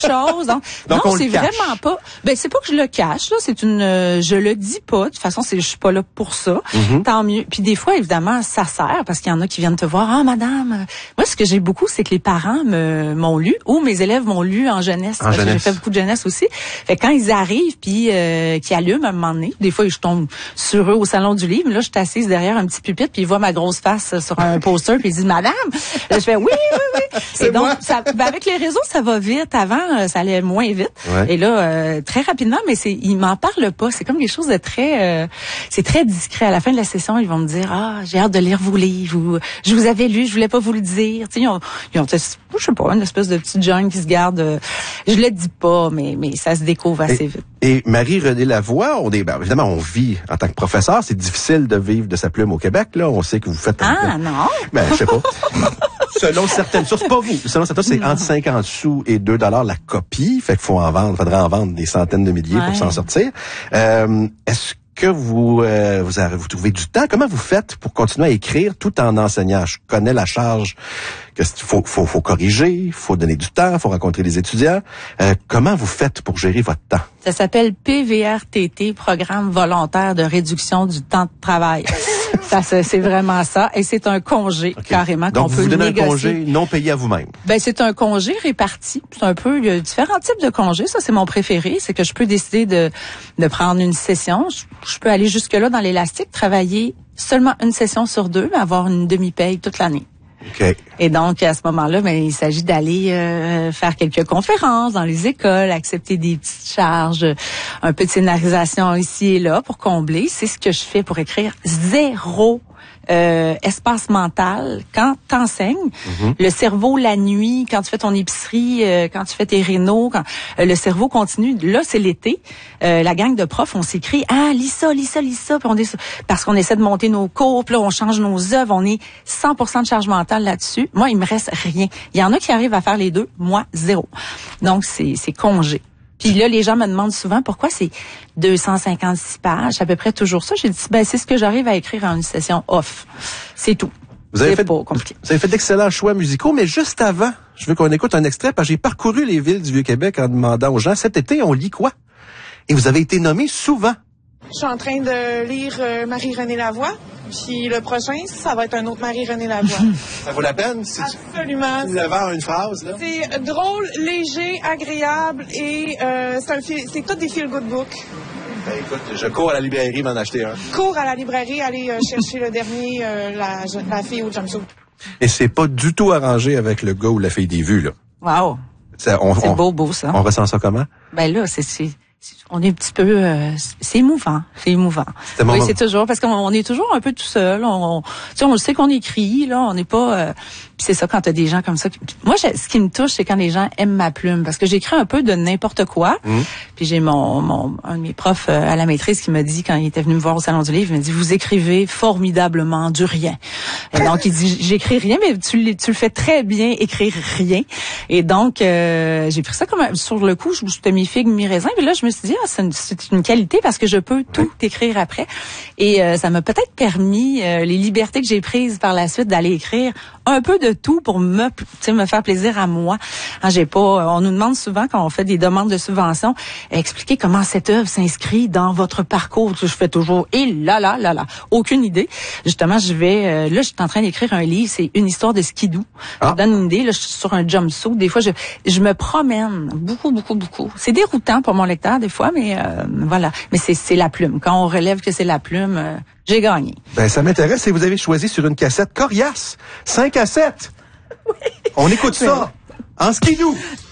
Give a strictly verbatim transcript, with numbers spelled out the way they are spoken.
chose. Donc, Donc non, on c'est le cache. vraiment pas. Ben c'est pas que je le cache là, c'est une. Euh, je le dis pas. De toute façon, c'est je suis pas là pour ça. Mm-hmm. Tant mieux. Puis des fois, évidemment, ça sert parce qu'il y en a qui viennent te voir. Ah, madame. Moi, ce que j'ai beaucoup, c'est que les parents me m'ont lu ou mes élèves m'ont lu en jeunesse. En parce que jeunesse. j'ai fait beaucoup de jeunesse aussi. Fait que quand ils arrivent puis euh, qu'ils allument à un moment donné, des fois, je tombe sur eux au salon du livre. Là, je suis assise derrière un petit pupitre puis ils voient ma grosse face sur un poster puis ils disent madame. Là, je fais oui, oui, oui. C'est Et donc, moi. ça, ben, avec les réseaux, ça va vite. Avant, euh, ça allait moins vite. Ouais. Et là, euh, très rapidement, mais c'est, ils m'en parlent pas. C'est comme quelque chose de très, euh, c'est très discret. À la fin de la session, ils vont me dire, ah, j'ai hâte de lire vos livres. Ou, je vous avais lu, je voulais pas vous le dire. Tu sais, ils ont, ils ont, je sais pas, une espèce de petite jungle qui se garde. Euh, je le dis pas, mais, mais ça se découvre assez Et, vite. et Marie-Renée Lavoie, on est, ben, évidemment, on vit en tant que professeur. C'est difficile de vivre de sa plume au Québec. Là, on sait que vous faites. Ah, un, non. Ben, je sais pas. Selon certaines sources, pas vous. Selon certaines sources, c'est entre cinquante sous et deux dollars la copie. Fait qu'il faut en vendre, faudrait en vendre des centaines de milliers Ouais. pour s'en sortir. Euh, est-ce que vous, euh, vous, avez, vous trouvez du temps? Comment vous faites pour continuer à écrire tout en enseignant? Je connais la charge que faut, faut, faut corriger, faut donner du temps, faut rencontrer les étudiants. Euh, comment vous faites pour gérer votre temps? Ça s'appelle P V R T T, Programme volontaire de réduction du temps de travail. Ça, c'est c'est vraiment ça. Et c'est un congé, Okay. carrément, qu'on Donc, vous peut vous donnez négocier. un congé non payé à vous-même. Ben c'est un congé réparti. C'est un peu il y a différents types de congés. Ça c'est mon préféré, c'est que je peux décider de de prendre une session. Je, je peux aller jusque là dans l'élastique, travailler seulement une session sur deux, mais avoir une demi-paye toute l'année. OK. Et donc à ce moment-là, ben il s'agit d'aller euh, faire quelques conférences dans les écoles, accepter des petites charges, un peu de scénarisation ici et là pour combler. C'est ce que je fais pour écrire zéro. Euh, espace mental quand t'enseignes, Mm-hmm. le cerveau la nuit, quand tu fais ton épicerie, euh, quand tu fais tes rénaux, quand euh, le cerveau continue. Là, c'est l'été. Euh, la gang de profs, on s'écrit ah lis ça, lis ça, lis ça, puis on est parce qu'on essaie de monter nos cours, puis là on change nos œuvres, on est cent pour cent de charge mentale là-dessus. Moi, il me reste rien. Il y en a qui arrivent à faire les deux, moi zéro. Donc c'est c'est congé. Puis là, les gens me demandent souvent pourquoi c'est deux cent cinquante-six pages, c'est à peu près toujours ça. J'ai dit, ben c'est ce que j'arrive à écrire en une session off. C'est tout. Vous avez C'est fait, pas compliqué. vous avez fait d'excellents choix musicaux, mais juste avant, je veux qu'on écoute un extrait parce que j'ai parcouru les villes du Vieux-Québec en demandant aux gens, cet été, on lit quoi? Et vous avez été nommé souvent. Je suis en train de lire euh, Marie-Renée Lavoie. Puis le prochain, ça va être un autre Marie-Renée Lavoie. Ça vaut la peine? Si Absolument. tu vers une phrase, là? C'est drôle, léger, agréable et euh, c'est, un feel- c'est tout des feel-good books. Ben, écoute, je cours à la librairie m'en acheter un. Cours à la librairie, allez euh, chercher le dernier, euh, la, la fille au jumpsuit. Et c'est pas du tout arrangé avec le gars ou la fille des vues, là. Wow. Ça, on, C'est on, beau, beau ça. on ressent ça comment? Ben là, c'est c'est on est un petit peu, euh, c'est émouvant, c'est émouvant. C'est Oui, moment- c'est toujours parce qu'on on est toujours un peu tout seul. On, on, tu sais, on le sait qu'on écrit, là, on n'est pas. Euh, puis c'est ça quand t'as des gens comme ça. qui- Moi, je- ce qui me touche, c'est quand les gens aiment ma plume, parce que j'écris un peu de n'importe quoi. Mmh. Puis j'ai mon, mon un de mes profs euh, à la maîtrise qui m'a dit quand il était venu me voir au salon du livre, il m'a dit vous écrivez formidablement du rien. Et donc il dit j'écris rien, mais tu, le- tu le fais très bien écrire rien. Et donc euh, j'ai pris ça comme un- sur le coup, je c'était mi figue mi raisin. Puis là je me suis dit ah c'est une, c'est une qualité parce que je peux tout écrire après. Et euh, ça m'a peut-être permis euh, les libertés que j'ai prises par la suite d'aller écrire un peu de tout pour me tu sais me faire plaisir à moi. Hein, j'ai pas on nous demande souvent quand on fait des demandes de subvention expliquer comment cette œuvre s'inscrit dans votre parcours. Je fais toujours et là là là là aucune idée. Justement, je vais euh, là je suis en train d'écrire un livre, c'est une histoire de skidoo. Ah. Je donne une idée, là je suis sur un jumpsuit, des fois je je me promène beaucoup beaucoup beaucoup. C'est déroutant pour mon lecteur des fois mais euh, voilà, mais c'est c'est la plume. Quand on relève que c'est la plume, euh, j'ai gagné. Ben, ça m'intéresse et vous avez choisi sur une cassette coriace. cinq à sept. On écoute ça. En skidoo.